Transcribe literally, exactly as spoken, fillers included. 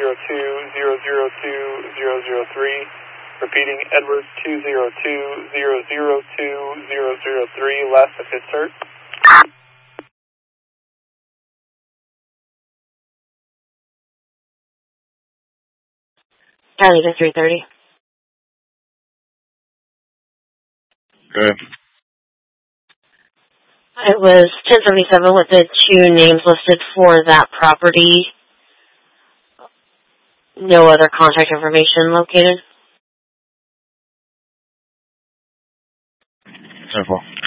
zero two zero zero two zero zero three. Repeating, Edward two zero two zero zero two zero zero three, last of his cert. Charlie to three thirty. Good. It was ten seventy-seven with the two names listed for that property. No other contact information located. Simple.